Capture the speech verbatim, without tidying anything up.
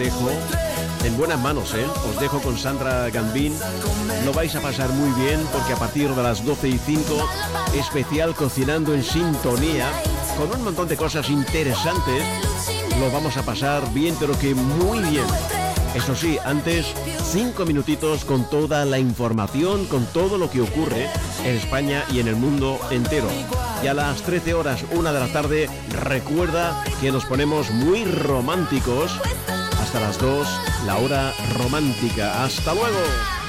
dejo en buenas manos, ¿eh? Os dejo con Sandra Gambín. Lo vais a pasar muy bien porque a partir de las doce y cinco, especial Cocinando en Sintonía, con un montón de cosas interesantes. Lo vamos a pasar bien, pero que muy bien. Eso sí, antes, cinco minutitos con toda la información, con todo lo que ocurre en España y en el mundo entero. Y a las trece horas, una de la tarde, recuerda que nos ponemos muy románticos. Hasta las dos, la hora romántica. ¡Hasta luego!